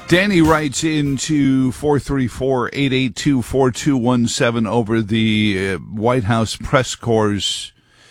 Danny writes into 434-882-4217 over the White House press corps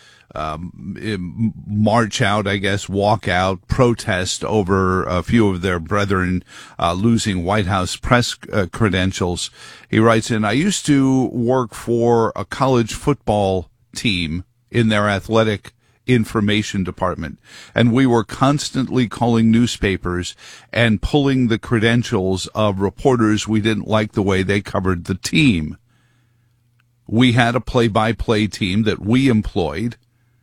march out, I guess, walk out, protest over a few of their brethren losing White House press credentials. He writes in, I used to work for a college football team in their athletic information department, and we were constantly calling newspapers and pulling the credentials of reporters we didn't like the way they covered the team. We had a play-by-play team that we employed.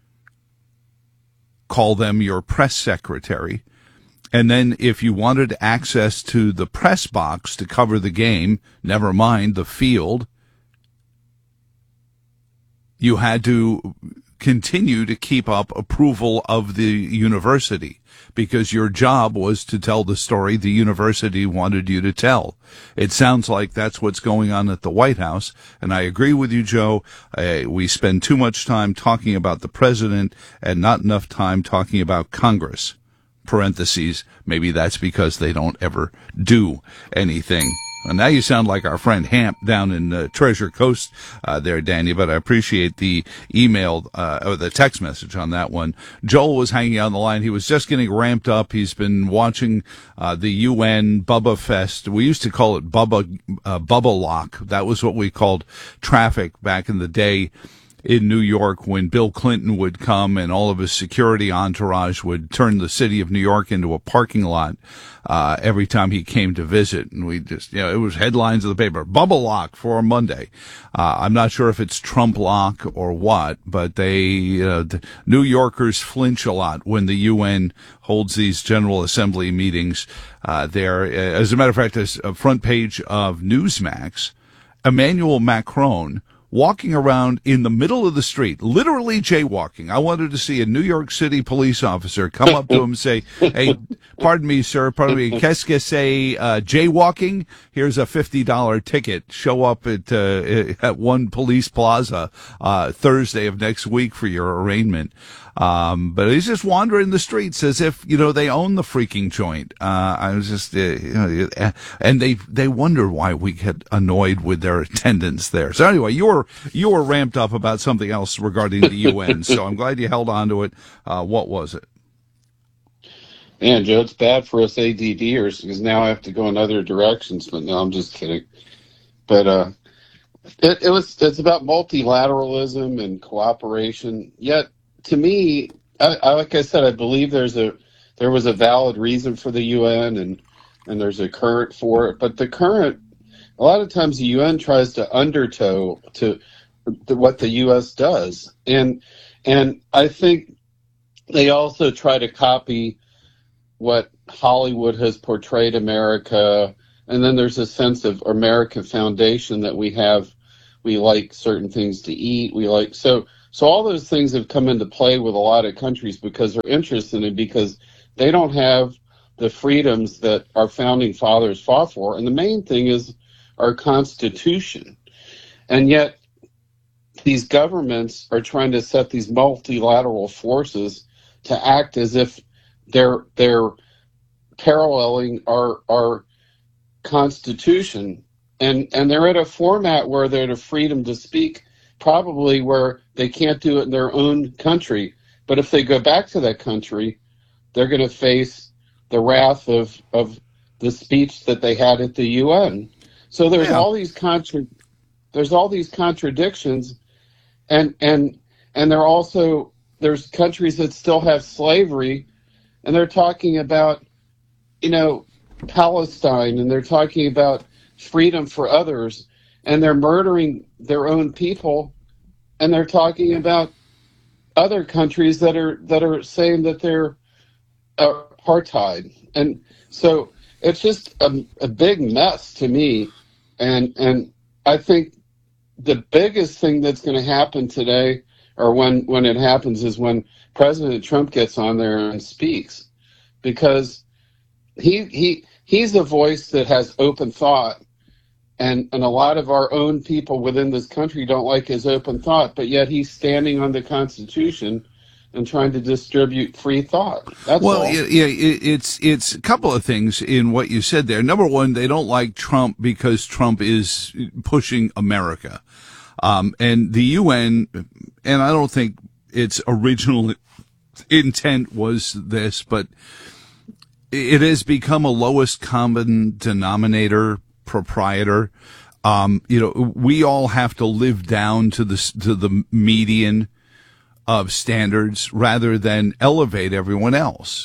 Call them your press secretary. And then if you wanted access to the press box to cover the game, never mind the field, you had to continue to keep up approval of the university because your job was to tell the story the university wanted you to tell. It sounds like that's what's going on at the White House, and I agree with you, Joe. We spend too much time talking about the president and not enough time talking about Congress. Parentheses, maybe that's because they don't ever do anything. And now you sound like our friend Hamp down in Treasure Coast there, Danny, but I appreciate the email or the text message on that one. Joel was hanging on the line. He was just getting ramped up. He's been watching the UN Bubba Fest. We used to call it Bubba Lock. That was what we called traffic back in the day in New York when Bill Clinton would come and all of his security entourage would turn the city of New York into a parking lot every time he came to visit. And we just, it was headlines of the paper, Bubble Lock for Monday. I'm not sure if it's Trump Lock or what, but the New Yorkers flinch a lot when the UN holds these General Assembly meetings there. As a matter of fact, this front page of Newsmax, Emmanuel Macron walking around in the middle of the street, literally jaywalking. I wanted to see a New York City police officer come up to him and say, hey, pardon me, sir, pardon me, qu'est-ce que c'est jaywalking? Here's a $50 ticket. Show up at one police plaza Thursday of next week for your arraignment. But he's just wandering the streets as if, they own the freaking joint. I was just, and they wonder why we get annoyed with their attendance there. So anyway, you were ramped up about something else regarding the UN. So I'm glad you held on to it. What was it? Man, Joe, it's bad for us ADDers because now I have to go in other directions. But no, I'm just kidding. But, it's about multilateralism and cooperation. Yet, to me, like I said, I believe there was a valid reason for the UN and there's a current for it. But the current, a lot of times the UN tries to undertow to what the U.S. does. And I think they also try to copy what Hollywood has portrayed America. And then there's a sense of American foundation that we have. We like certain things to eat. So all those things have come into play with a lot of countries because they're interested in it because they don't have the freedoms that our founding fathers fought for. And the main thing is our Constitution. And yet these governments are trying to set these multilateral forces to act as if they're paralleling our Constitution. And they're at a format where they're at a freedom to speak, probably where they can't do it in their own country. But if they go back to that country, they're going to face the wrath of the speech that they had at the UN. So there's all these contradictions, and there's countries that still have slavery, and they're talking about Palestine, and they're talking about freedom for others, and they're murdering their own people, and they're talking about other countries that are saying that they're apartheid. And so it's just a big mess to me. And I think the biggest thing that's going to happen today, or when it happens, is when President Trump gets on there and speaks, because he's a voice that has open thought. And a lot of our own people within this country don't like his open thought, but yet he's standing on the Constitution and trying to distribute free thought. That's well, all. it's a couple of things in what you said there. Number one, they don't like Trump because Trump is pushing America. And the UN, and I don't think its original intent was this, but it has become a lowest common denominator proprietor. We all have to live down to the median of standards rather than elevate everyone else.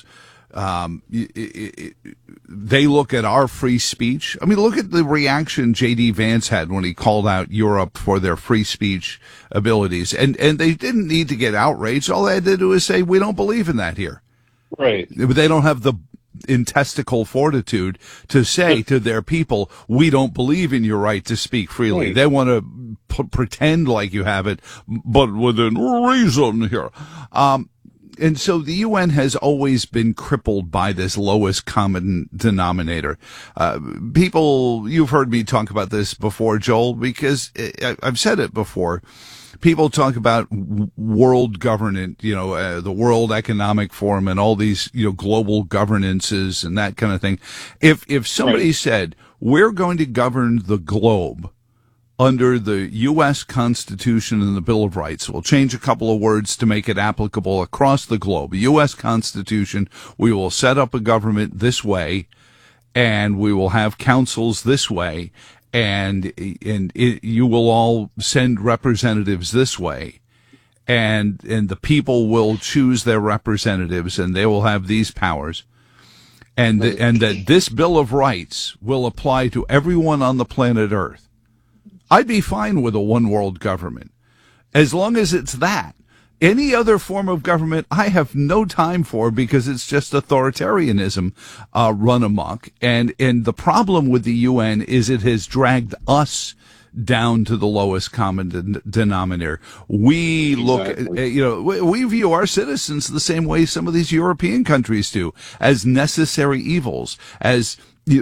They look at our free speech. I mean, look at the reaction J.D. Vance had when he called out Europe for their free speech abilities. And they didn't need to get outraged. All they had to do is say, we don't believe in that here. Right. But they don't have the intesticle fortitude to say to their people, we don't believe in your right to speak freely. Right. They want to pretend like you have it, but within reason here. And so the UN has always been crippled by this lowest common denominator. People, you've heard me talk about this before, Joel, because I've said it before. People talk about world governance, the World Economic Forum and all these, global governances and that kind of thing. If somebody said, we're going to govern the globe under the U.S. Constitution and the Bill of Rights, we'll change a couple of words to make it applicable across the globe. U.S. Constitution, we will set up a government this way, and we will have councils this way, and you will all send representatives this way, and the people will choose their representatives, and they will have these powers, and that this Bill of Rights will apply to everyone on the planet Earth. I'd be fine with a one world government, as long as it's that. Any other form of government, I have no time for, because it's just authoritarianism run amok. And the problem with the UN is it has dragged us down to the lowest common denominator. We look, we view our citizens the same way some of these European countries do, as necessary evils, as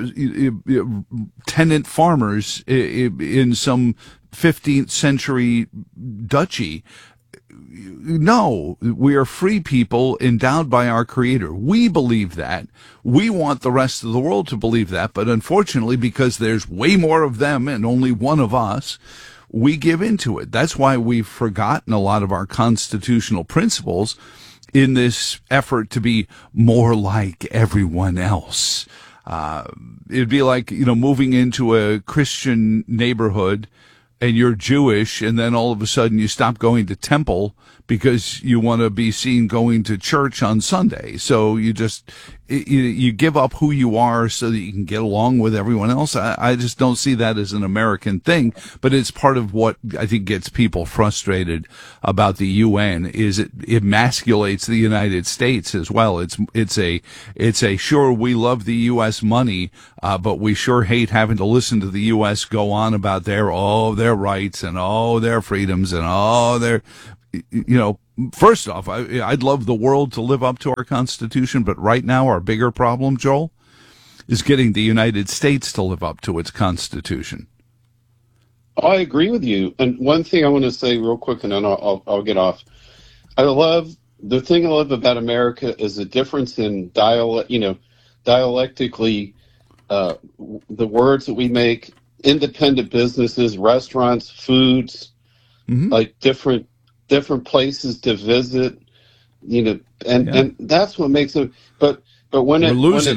tenant farmers in some 15th century duchy. No, we are free people endowed by our Creator. We believe that. We want the rest of the world to believe that, but unfortunately, because there's way more of them and only one of us, we give into it. That's why we've forgotten a lot of our constitutional principles in this effort to be more like everyone else. It'd be like, moving into a Christian neighborhood and you're Jewish, and then all of a sudden you stop going to temple because you want to be seen going to church on Sunday. So you just, you give up who you are so that you can get along with everyone else. I just don't see that as an American thing, but it's part of what I think gets people frustrated about the UN is it emasculates the United States as well. It's a sure, we love the U.S. money, but we sure hate having to listen to the U.S. go on about their rights and their freedoms and their, first off, I'd love the world to live up to our Constitution, but right now our bigger problem, Joel, is getting the United States to live up to its Constitution. I agree with you. And one thing I want to say real quick, and then I'll get off. The thing I love about America is the difference in dialectically, the words that we make, independent businesses, restaurants, foods, like different places to visit, and that's what makes it. But when it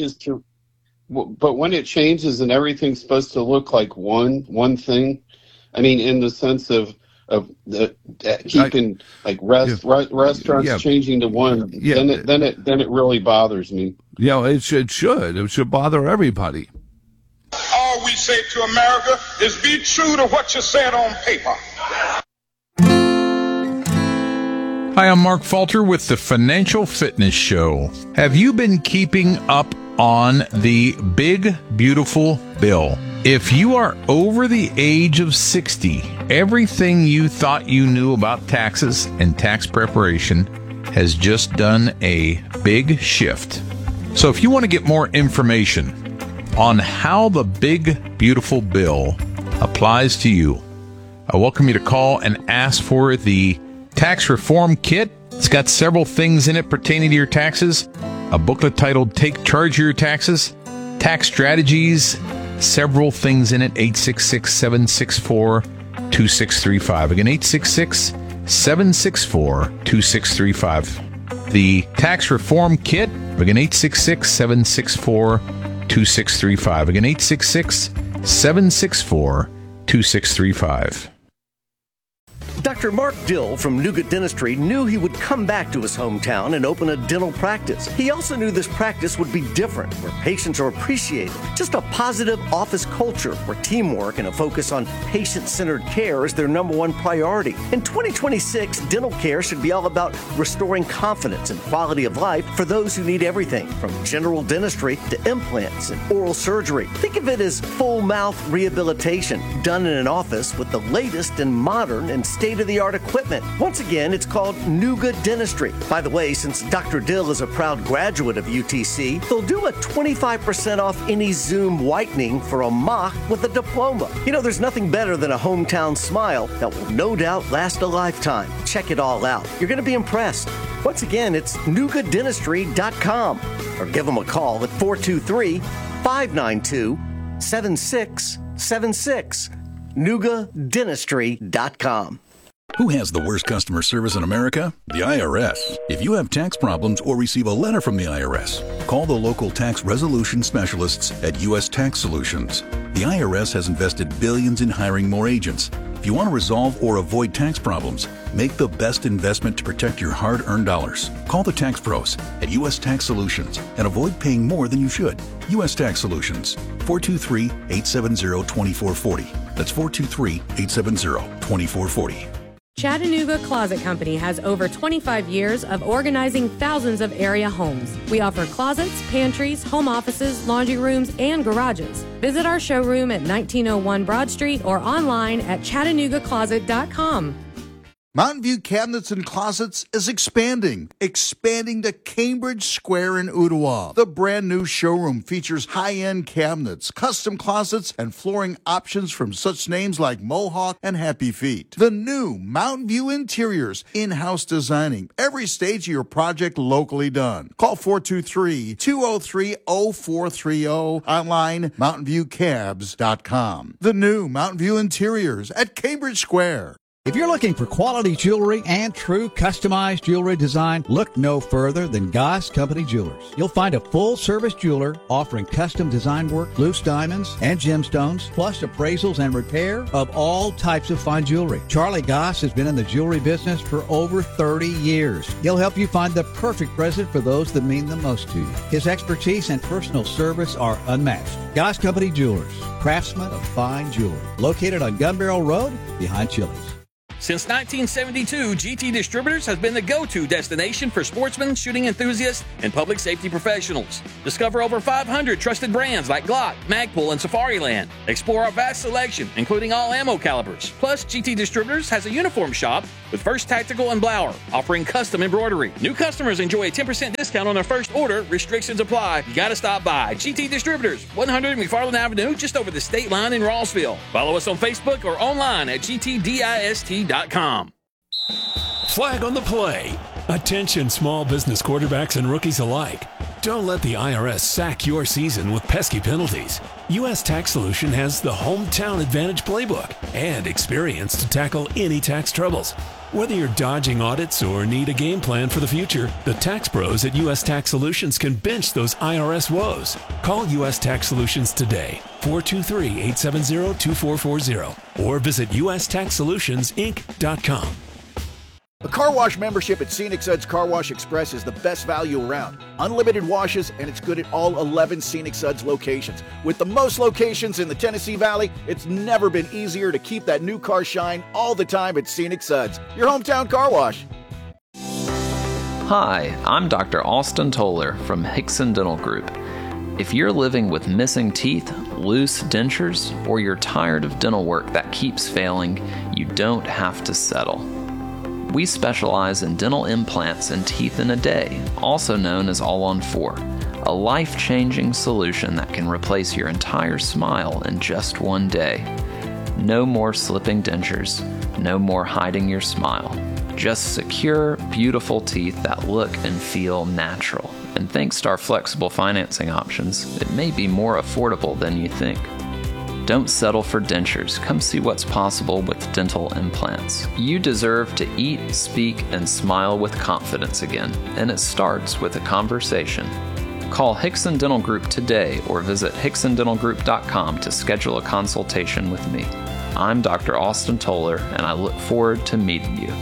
changes and everything's supposed to look like one thing, I mean, in the sense of keeping restaurants changing to one, then it really bothers me. Yeah, it should bother everybody. All we say to America is be true to what you said on paper. Hi, I'm Mark Falter with the Financial Fitness Show. Have you been keeping up on the big, beautiful bill? If you are over the age of 60, everything you thought you knew about taxes and tax preparation has just done a big shift. So if you want to get more information on how the big, beautiful bill applies to you, I welcome you to call and ask for the Tax Reform Kit It's got several things in it pertaining to your taxes. A booklet titled Take Charge of Your Taxes, Tax Strategies, several things in it. 866-764-2635. Again, 866-764-2635. The Tax Reform Kit. Again, 866-764-2635. Again, 866-764-2635. Dr. Mark Dill from Nougat Dentistry knew he would come back to his hometown and open a dental practice. He also knew this practice would be different, where patients are appreciated. Just a positive office culture where teamwork and a focus on patient-centered care is their number one priority. In 2026, dental care should be all about restoring confidence and quality of life for those who need everything, from general dentistry to implants and oral surgery. Think of it as full mouth rehabilitation done in an office with the latest and modern and state-of-the-art equipment. Once again, it's called Nougat Dentistry. By the way, since Dr. Dill is a proud graduate of UTC, they'll do a 25% off any Zoom whitening for a mock with a diploma. You know, there's nothing better than a hometown smile that will no doubt last a lifetime. Check it all out. You're going to be impressed. Once again, it's nougatdentistry.com or give them a call at 423-592-7676. nougatdentistry.com. Who has the worst customer service in America? The IRS. If you have tax problems or receive a letter from the IRS, call the local tax resolution specialists at U.S. Tax Solutions. The IRS has invested billions in hiring more agents. If you want to resolve or avoid tax problems, make the best investment to protect your hard-earned dollars. Call the tax pros at U.S. Tax Solutions and avoid paying more than you should. U.S. Tax Solutions, 423-870-2440. That's 423-870-2440. Chattanooga Closet Company has over 25 years of organizing thousands of area homes. We offer closets, pantries, home offices, laundry rooms, and garages. Visit our showroom at 1901 Broad Street or online at ChattanoogaCloset.com. Mountain View Cabinets and Closets is expanding to Cambridge Square in Ottawa. The brand new showroom features high-end cabinets, custom closets, and flooring options from such names like Mohawk and Happy Feet. The new Mountain View Interiors, in-house designing, every stage of your project locally done. Call 423-203-0430, online mountainviewcabs.com. The new Mountain View Interiors at Cambridge Square. If you're looking for quality jewelry and true customized jewelry design, look no further than Goss Company Jewelers. You'll find a full-service jeweler offering custom design work, loose diamonds, and gemstones, plus appraisals and repair of all types of fine jewelry. Charlie Goss has been in the jewelry business for over 30 years. He'll help you find the perfect present for those that mean the most to you. His expertise and personal service are unmatched. Goss Company Jewelers, craftsmen of fine jewelry. Located on Gun Barrel Road, behind Chili's. Since 1972, GT Distributors has been the go-to destination for sportsmen, shooting enthusiasts, and public safety professionals. Discover over 500 trusted brands like Glock, Magpul, and Safariland. Explore our vast selection, including all ammo calibers. Plus, GT Distributors has a uniform shop with First Tactical and Blower, offering custom embroidery. New customers enjoy a 10% discount on their first order. Restrictions apply. You gotta stop by. GT Distributors, 100 McFarland Avenue, just over the state line in Rossville. Follow us on Facebook or online at gtdist.com. Flag on the play. Attention small business quarterbacks and rookies alike. Don't let the IRS sack your season with pesky penalties. U.S. Tax Solution has the Hometown Advantage Playbook and experience to tackle any tax troubles. Whether you're dodging audits or need a game plan for the future, the tax pros at U.S. Tax Solutions can bench those IRS woes. Call U.S. Tax Solutions today, 423-870-2440, or visit USTaxSolutionsInc.com. A car wash membership at Scenic Suds Car Wash Express is the best value around. Unlimited washes, and it's good at all 11 Scenic Suds locations. With the most locations in the Tennessee Valley, it's never been easier to keep that new car shine all the time at Scenic Suds, your hometown car wash. Hi, I'm Dr. Austin Toller from Hickson Dental Group. If you're living with missing teeth, loose dentures, or you're tired of dental work that keeps failing, you don't have to settle. We specialize in dental implants and teeth in a day, also known as All-on-4, a life-changing solution that can replace your entire smile in just one day. No more slipping dentures, no more hiding your smile. Just secure, beautiful teeth that look and feel natural. And thanks to our flexible financing options, it may be more affordable than you think. Don't settle for dentures. Come see what's possible with dental implants. You deserve to eat, speak, and smile with confidence again, and it starts with a conversation. Call Hickson Dental Group today or visit hicksondentalgroup.com to schedule a consultation with me. I'm Dr. Austin Toller, and I look forward to meeting you.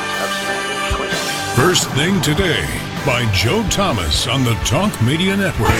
First Thing Today by Joe Thomas on the Talk Media Network.